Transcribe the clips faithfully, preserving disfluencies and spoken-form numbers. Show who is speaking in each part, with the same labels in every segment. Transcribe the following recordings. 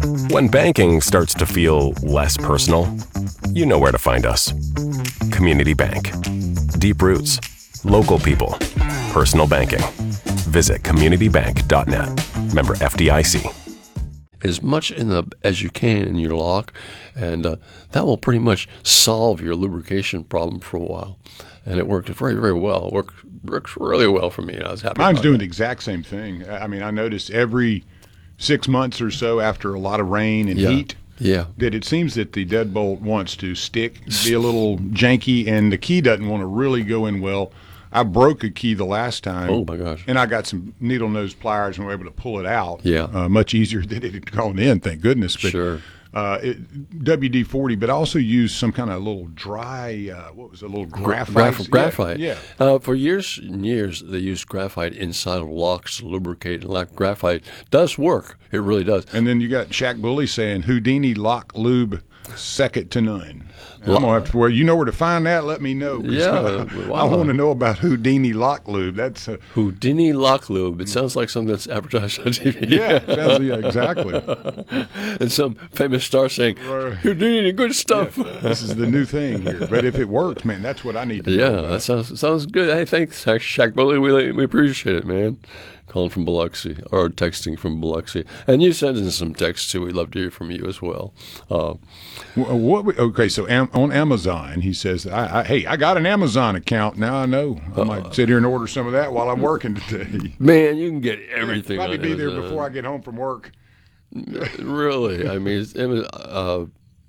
Speaker 1: When banking starts to feel less personal, you know where to find us. Community Bank. Deep roots, local people, personal banking. Visit community bank dot net. Member F D I C.
Speaker 2: As much in the as you can in your lock, and uh, that will pretty much solve your lubrication problem for a while. And it worked very, very well. It worked, works really well for me. I was happy.
Speaker 3: Mine's
Speaker 2: about
Speaker 3: doing
Speaker 2: that.
Speaker 3: the exact same thing. I mean, I noticed every six months or so after a lot of rain and
Speaker 2: Yeah.
Speaker 3: heat,
Speaker 2: Yeah.
Speaker 3: that it seems that the deadbolt wants to stick, be a little janky, and the key doesn't want to really go in well. I broke a key the last time.
Speaker 2: Oh, my gosh.
Speaker 3: And I got some needle nose pliers and were able to pull it out.
Speaker 2: Yeah.
Speaker 3: Uh, much easier than it had gone in, thank goodness. But,
Speaker 2: Sure.
Speaker 3: Uh, it, W D forty, but I also used some kind of little dry, uh, what was it, a little graphite?
Speaker 2: Graph- graphite.
Speaker 3: Yeah.
Speaker 2: Uh, for years and years, they used graphite inside of locks to lubricate. And like graphite does work. It really does.
Speaker 3: And then you got Shaq Bully saying Houdini lock lube second to none. And I'm gonna have to, well, you know where to find that? Let me know. 'Cause
Speaker 2: Yeah,
Speaker 3: I,
Speaker 2: wow.
Speaker 3: want to know about Houdini lock lube. That's uh,
Speaker 2: Houdini lock lube. It sounds like something that's advertised on T V.
Speaker 3: yeah, that's, yeah, exactly.
Speaker 2: And some famous star saying,
Speaker 3: Right.
Speaker 2: Houdini, good stuff.
Speaker 3: This is the new thing here. But if it works, man, that's what I need to
Speaker 2: Yeah,
Speaker 3: know about.
Speaker 2: that sounds sounds good. Hey, thanks, Shaq Shaq Bully. We we appreciate it, man. Calling from Biloxi or texting from Biloxi, and you send in some texts too. We'd love to hear from you as well. Uh,
Speaker 3: Wh- What we, okay, so am, on Amazon, he says, I, I, hey, I got an Amazon account. Now I know. I might sit here and order some of that while I'm working today.
Speaker 2: man, you can get everything.
Speaker 3: Probably
Speaker 2: on
Speaker 3: be there
Speaker 2: Amazon.
Speaker 3: before I get home from work.
Speaker 2: Really, I mean, it's, uh,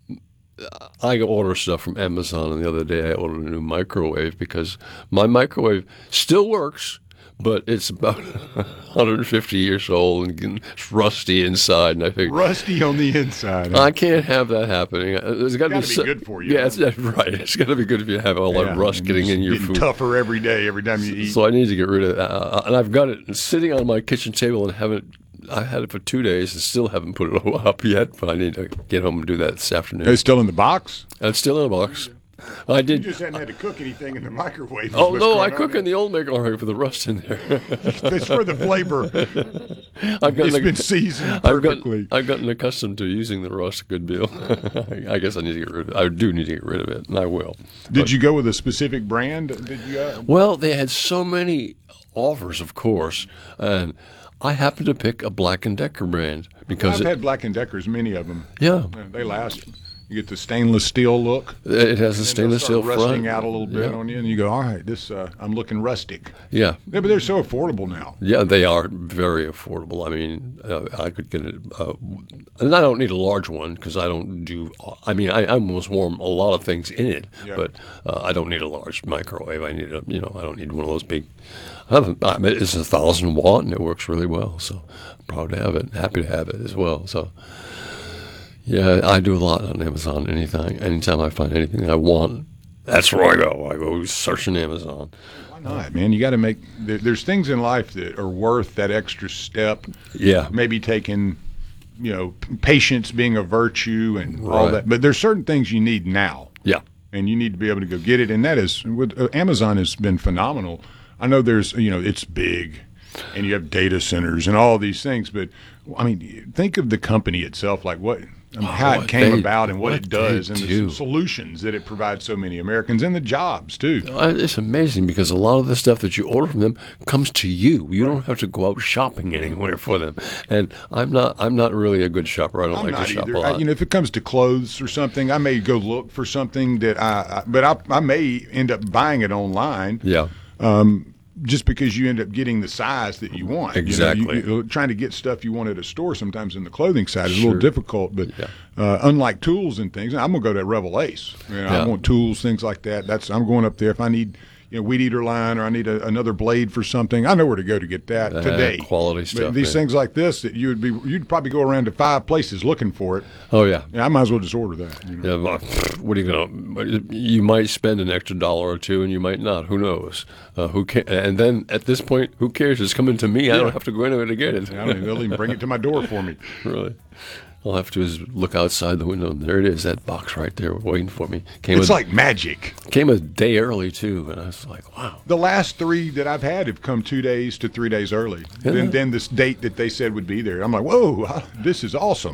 Speaker 2: I order stuff from Amazon, and the other day I ordered a new microwave because my microwave still works, but it's about one hundred fifty years old and getting- it's rusty inside. And I think
Speaker 3: Rusty on the inside.
Speaker 2: I can't have that happening. Uh, There's got to be,
Speaker 3: Gotta be
Speaker 2: so-
Speaker 3: good for you,
Speaker 2: Yeah, it's, that's right. It's got to be good if you have all
Speaker 3: Yeah,
Speaker 2: that rust
Speaker 3: and
Speaker 2: getting
Speaker 3: it's
Speaker 2: in your
Speaker 3: getting
Speaker 2: food.
Speaker 3: tougher every day, every time you eat.
Speaker 2: So I need to get rid of that. Uh, and I've got it sitting on my kitchen table and haven't. I had it for two days and still haven't put it up yet. But I need to get home and do that this afternoon.
Speaker 3: It's still in the box?
Speaker 2: It's still in a box. I
Speaker 3: You
Speaker 2: did.
Speaker 3: just hadn't had to cook anything in the microwave. is
Speaker 2: Oh
Speaker 3: what's
Speaker 2: no,
Speaker 3: going
Speaker 2: I
Speaker 3: on
Speaker 2: cook
Speaker 3: there.
Speaker 2: in the old microwave for the rust in there.
Speaker 3: It's for the flavor.
Speaker 2: I've gotten
Speaker 3: It's
Speaker 2: a-
Speaker 3: been seasoned
Speaker 2: I've
Speaker 3: perfectly.
Speaker 2: gotten, I've gotten accustomed to using the rust a good deal. I guess I need to get rid of it. I do need to get rid of it, and I will.
Speaker 3: Did you go with a specific brand? Did you? Uh,
Speaker 2: Well, they had so many offers, of course, and I happened to pick a Black and Decker brand because
Speaker 3: I've
Speaker 2: it,
Speaker 3: had Black and Deckers, many of them.
Speaker 2: yeah,
Speaker 3: Yeah, they last. You get the stainless steel look.
Speaker 2: it has a
Speaker 3: and
Speaker 2: stainless
Speaker 3: they'll
Speaker 2: steel
Speaker 3: start rusting
Speaker 2: front.
Speaker 3: out a little bit
Speaker 2: Yeah.
Speaker 3: on you, and you go, all right, this uh, I'm looking rustic.
Speaker 2: Yeah,
Speaker 3: Yeah, but they're so affordable now.
Speaker 2: yeah, they are very affordable. I mean, uh, I could get it, uh, and I don't need a large one because I don't do. I mean, I, I almost warm a lot of things in it,
Speaker 3: Yeah.
Speaker 2: but uh, I don't need a large microwave. I need a, you know, I don't need one of those big. I have a- I mean, it's a thousand watt and it works really well. So I'm proud to have it. Happy to have it as well. So. Yeah, I do a lot on Amazon. Anything, anytime I find anything I want, that's where I go. I go searching Amazon.
Speaker 3: Why not, man? You got to make. There, there's things in life that are worth that extra step.
Speaker 2: Yeah,
Speaker 3: Maybe taking, you know, patience being a virtue and all
Speaker 2: Right.
Speaker 3: that. But there's certain things you need now,
Speaker 2: yeah,
Speaker 3: and you need to be able to go get it. And that is, with uh, Amazon has been phenomenal. I know there's, you know, it's big, and you have data centers and all these things. But I mean, think of the company itself, like what. I mean, how
Speaker 2: what
Speaker 3: it came
Speaker 2: they-
Speaker 3: about and what,
Speaker 2: what
Speaker 3: it does
Speaker 2: they
Speaker 3: and
Speaker 2: do.
Speaker 3: the solutions that it provides so many Americans and the jobs too.
Speaker 2: Uh, it's amazing because a lot of the stuff that you order from them comes to you. You don't have to go out shopping anywhere for them. And I'm not. I'm not really a good shopper. I don't
Speaker 3: I'm
Speaker 2: like
Speaker 3: not
Speaker 2: to shop
Speaker 3: either.
Speaker 2: a
Speaker 3: I,
Speaker 2: lot.
Speaker 3: you know, if it comes to clothes or something, I may go look for something that I, I but I, I may end up buying it online.
Speaker 2: yeah,
Speaker 3: Just because you end up getting the size that you want.
Speaker 2: Exactly.
Speaker 3: You know, you, you, trying to get stuff you want at a store sometimes in the clothing side is a
Speaker 2: Sure.
Speaker 3: little difficult. But
Speaker 2: Yeah.
Speaker 3: uh, unlike tools and things, I'm gonna go to Revel Ace. You know,
Speaker 2: Yeah.
Speaker 3: I want tools, things like that. That's I'm going up there if I need. You know, weed eater line, or I need a, another blade for something. I know where to go to get that
Speaker 2: Uh,
Speaker 3: today.
Speaker 2: quality
Speaker 3: But
Speaker 2: stuff,
Speaker 3: these
Speaker 2: man.
Speaker 3: things like this, that you would be, you'd probably go around to five places looking for it.
Speaker 2: Oh yeah.
Speaker 3: Yeah, I might as well just order that. You know?
Speaker 2: Yeah, well, what are you gonna? You might spend an extra dollar or two, and you might not. Who knows? Uh, who can? And then at this point, who cares? It's coming to me. I don't have to go anywhere to get it.
Speaker 3: I mean, they'll even bring it to my door for me.
Speaker 2: Really. All I have to do is look outside the window, and there it is, that box right there waiting for me. Came
Speaker 3: It's
Speaker 2: a,
Speaker 3: like magic.
Speaker 2: came a day early too, and I was like, wow.
Speaker 3: The last three that I've had have come two days to three days early.
Speaker 2: Yeah.
Speaker 3: Then, then this date that they said would be there. I'm like, whoa, this is awesome.